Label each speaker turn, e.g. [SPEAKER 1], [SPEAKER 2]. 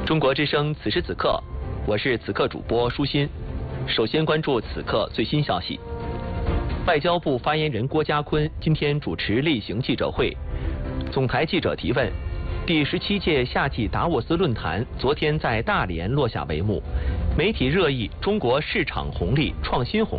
[SPEAKER 1] 中国之声此时此刻，我是此刻主播舒心。首先关注此刻最新消息。外交部发言人郭家坤今天主持例行记者会，总台记者提问。第17届夏季达沃斯论坛昨天在大连落下帷幕，媒体热议中国市场红利、创新红